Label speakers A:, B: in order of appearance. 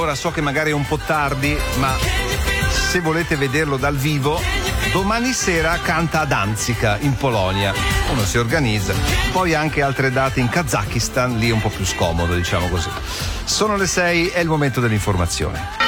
A: Ora so che magari è un po' tardi, ma se volete vederlo dal vivo, domani sera canta a Danzica in Polonia. Uno si organizza. Poi anche altre date in Kazakistan, lì è un po' più scomodo, diciamo così. Sono le 6, è il momento dell'informazione.